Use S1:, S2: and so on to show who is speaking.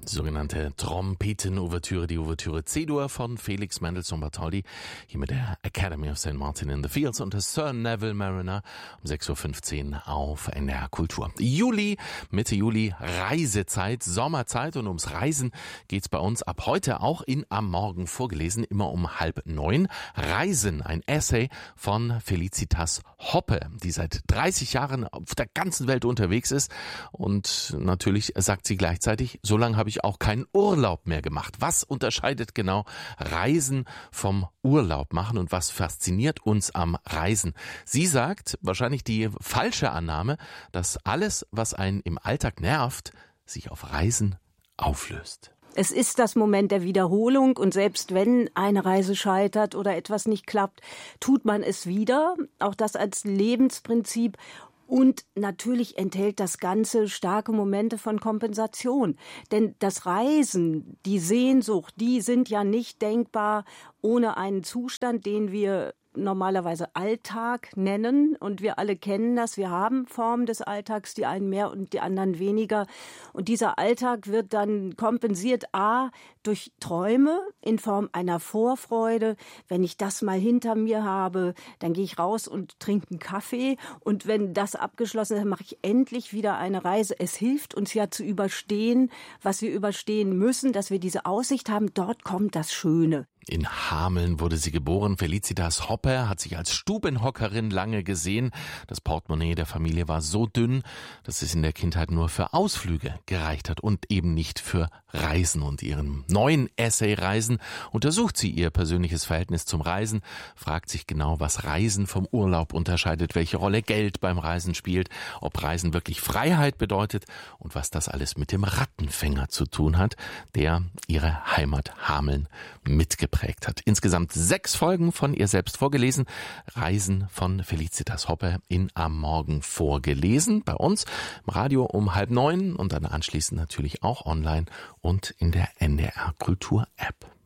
S1: Sogenannte Trompeten-Ouvertüre, die Ouvertüre C-Dur von Felix Mendelssohn Bartholdy, hier mit der Academy of St. Martin in the Fields und Sir Neville Mariner um 6.15 Uhr auf NDR Kultur. Mitte Juli, Reisezeit, Sommerzeit, und ums Reisen geht's bei uns ab heute auch in Am Morgen vorgelesen, immer um 8:30. Reisen, ein Essay von Felicitas Hoppe, die seit 30 Jahren auf der ganzen Welt unterwegs ist, und natürlich sagt sie gleichzeitig, so lange habe ich auch keinen Urlaub mehr gemacht. Was unterscheidet genau Reisen vom Urlaub machen und was fasziniert uns am Reisen? Sie sagt, wahrscheinlich die falsche Annahme, dass alles, was einen im Alltag nervt, sich auf Reisen auflöst.
S2: Es ist das Moment der Wiederholung, und selbst wenn eine Reise scheitert oder etwas nicht klappt, tut man es wieder. Auch das als Lebensprinzip. Und natürlich enthält das Ganze starke Momente von Kompensation. Denn das Reisen, die Sehnsucht, die sind ja nicht denkbar ohne einen Zustand, den wir normalerweise Alltag nennen. Und wir alle kennen das. Wir haben Formen des Alltags, die einen mehr und die anderen weniger. Und dieser Alltag wird dann kompensiert durch Träume in Form einer Vorfreude. Wenn ich das mal hinter mir habe, dann gehe ich raus und trinke einen Kaffee. Und wenn das abgeschlossen ist, dann mache ich endlich wieder eine Reise. Es hilft uns ja zu überstehen, was wir überstehen müssen, dass wir diese Aussicht haben. Dort kommt das Schöne.
S1: In Hameln wurde sie geboren. Felicitas Hoppe hat sich als Stubenhockerin lange gesehen. Das Portemonnaie der Familie war so dünn, dass es in der Kindheit nur für Ausflüge gereicht hat und eben nicht für Reisen. Und ihren neuen Essay Reisen untersucht sie ihr persönliches Verhältnis zum Reisen, fragt sich genau, was Reisen vom Urlaub unterscheidet, welche Rolle Geld beim Reisen spielt, ob Reisen wirklich Freiheit bedeutet und was das alles mit dem Rattenfänger zu tun hat, der ihre Heimat Hameln mitgeprägt hat. Insgesamt 6 Folgen von ihr selbst vorgelesen. Reisen von Felicitas Hoppe in Am Morgen vorgelesen. Bei uns im Radio um 8:30 und dann anschließend natürlich auch online und in der NDR Kultur App.